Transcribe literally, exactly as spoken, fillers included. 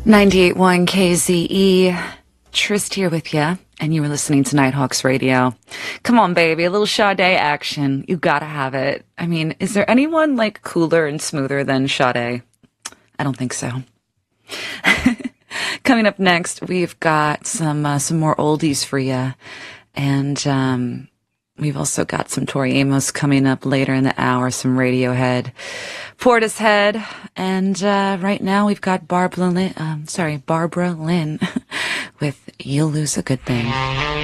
ninety-eight point one K Z E, Trist here with ya, and you were listening to Nighthawks Radio. Come on, baby, a little Sade action. You gotta have it. I mean, is there anyone, like, cooler and smoother than Sade? I don't think so. Coming up next, we've got some uh, some more oldies for you, and um, we've also got some Tori Amos coming up later in the hour, some Radiohead, Portishead, and uh, right now we've got Barbara Lynn, um, sorry, Barbara Lynn with "You'll Lose a Good Thing."